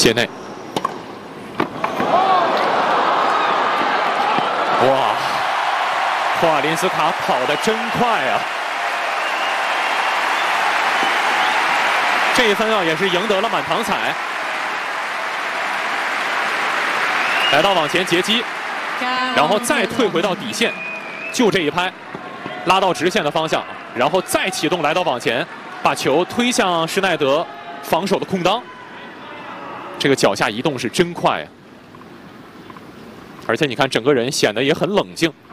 界内。哇，霍尔林斯卡跑得真快啊！这一分也是赢得了满堂彩。来到往前截击，然后再退回到底线，就这一拍，拉到直线的方向，然后再启动来到往前，把球推向施耐德防守的空当。这个脚下移动是真快啊！而且你看，整个人显得也很冷静。